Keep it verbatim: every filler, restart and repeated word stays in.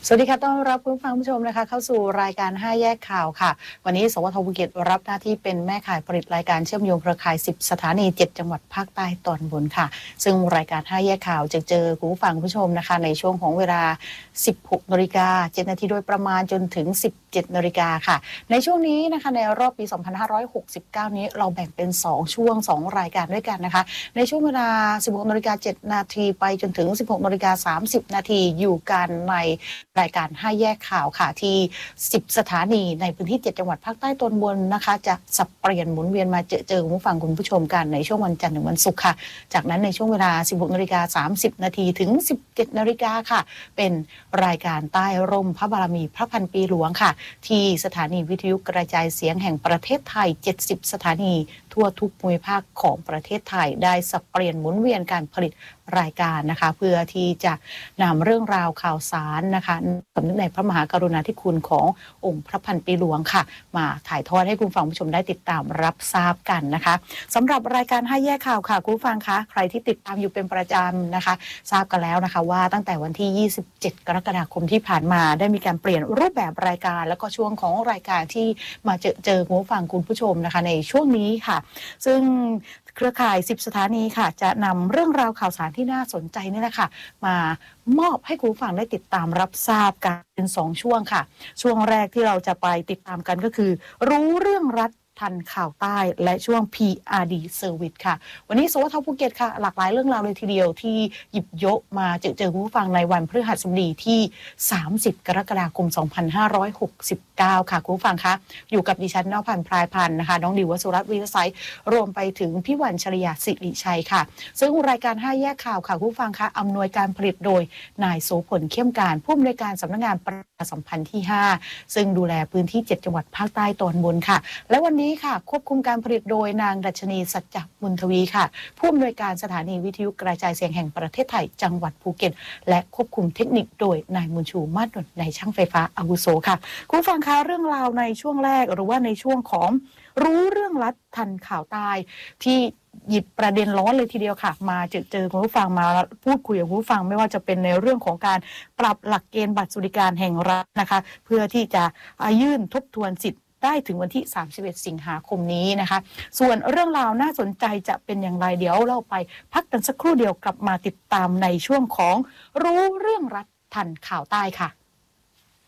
สวัสดีค่ะต้อนรับผู้ฟังผู้ชมนะคะเข้าสู่รายการห้าแยกข่าวค่ะวันนี้สวทภูเก็ตรับหน้าที่เป็นแม่ข่ายผลิตรายการเชื่อมโยงเครือข่ายสิบสถานีเจ็ดจังหวัดภาคใต้ตอนบนค่ะซึ่งรายการห้าแยกข่าวจะเจอผู้ฟังผู้ชมนะคะในช่วงของเวลา สิบหกนาฬิกาเจ็ดนาทีโดยประมาณจนถึง สิบเจ็ดนาฬิกาค่ะในช่วงนี้นะคะในรอบปีสองพันห้าร้อยหกสิบเก้านี้เราแบ่งเป็นสองช่วงสองรายการด้วยกันนะคะในช่วงเวลา สิบหกนาฬิกาเจ็ดนาทีไปจนถึง สิบหกนาฬิกาสามสิบนาทีอยู่กันในรายการห้าแยกข่าวค่ะที่สิบสถานีในพื้นที่เจ็ดจังหวัดภาคใต้ตอนบนนะคะจะสับเปลี่ยนหมุนเวียนมาเจอเจอผู้ฟังคุณผู้ชมกันในช่วงวันจันทร์ถึงวันศุกร์ค่ะจากนั้นในช่วงเวลา สิบหกนาฬิกาสามสิบนาทีถึง สิบเจ็ดนาฬิกาค่ะเป็นรายการใต้ร่มพระบารมีพระพันปีหลวงค่ะที่สถานีวิทยุกระจายเสียงแห่งประเทศไทยเจ็ดสิบสถานีทั่วทุกภูมิภาคของประเทศไทยได้สับเปลี่ยนหมุนเวียนการผลิตรายการนะคะเพื่อที่จะนำเรื่องราวข่าวสารนะคะสำนึกในพระมหากรุณาธิคุณขององค์พระพันปีหลวงค่ะมาถ่ายทอดให้คุณฟังผู้ชมได้ติดตามรับทราบกันนะคะสำหรับรายการห้าแยกข่าวค่ะคุณฟังคะใครที่ติดตามอยู่เป็นประจำนะคะทราบกันแล้วนะคะว่าตั้งแต่วันที่ยี่สิบเจ็ดกรกฎาคมที่ผ่านมาได้มีการเปลี่ยนรูปแบบรายการแล้วก็ช่วงของรายการที่มาเจอเจอคุณฟังคุณผู้ชมนะคะในช่วงนี้ค่ะซึ่งเครือข่ายสิบสถานีค่ะจะนำเรื่องราวข่าวสารที่น่าสนใจนี่แหละค่ะมามอบให้คุณผู้ฟังได้ติดตามรับทราบกันเป็นสองช่วงค่ะช่วงแรกที่เราจะไปติดตามกันก็คือรู้เรื่องรัฐทันข่าวใต้และช่วง พี อาร์ ดี Service ค่ะวันนี้สวทภูเก็ตค่ะหลากหลายเรื่องราวเลยทีเดียวที่หยิบยกมาเจอเจอผู้ฟังในวันพฤหัสบดีที่สามสิบกรกฎาคมสองพันห้าร้อยหกสิบเก้าค่ะคุณผู้ฟังคะอยู่กับดิฉันนพันธ์พรายพันธ์นะคะน้องดิววสุรัตน์วิทยาไซต์รวมไปถึงพี่วันชริยาสิริชัยค่ะซึ่งรายการห้าแยกข่าวค่ะคุณผู้ฟังคะอำนวยการผลิตโดยนายโสพลเข้มการผู้อำนวยการสำนักงานประชาสัมพันธ์ที่ห้าซึ่งดูแลพื้นที่เจ็ดจังหวัดภาคใต้ตอนบนค่ะและวันนี้ค่ะควบคุมการผลิตโดยนางดัชนีสัจจมุนทวีค่ะผู้อำนวยการสถานีวิทยุกระจายเสียงแห่งประเทศไทยจังหวัดภูเก็ตและควบคุมเทคนิคโดยนายมุนชูมาศนนท์นายช่างไฟฟ้าอาวุโสค่ะคุณฟังคะเรื่องราวในช่วงแรกหรือว่าในช่วงของรู้เรื่องรัฐทันข่าวใต้ที่หยิบประเด็นร้อนเลยทีเดียวค่ะมาเจอเจอคุณผู้ฟังมาพูดคุยกับคุณผู้ฟังไม่ว่าจะเป็นในเรื่องของการปรับหลักเกณฑ์บัตรสวัสดิการแห่งรัฐนะคะเพื่อที่จะยื่นทบทวนสิทธิ์ได้ถึงวันที่สามสิบเอ็ดสิงหาคมนี้นะคะส่วนเรื่องราวน่าสนใจจะเป็นอย่างไรเดี๋ยวเราไปพักกันสักครู่เดียวกลับมาติดตามในช่วงของรู้เรื่องรัฐทันข่าวใต้ค่ะ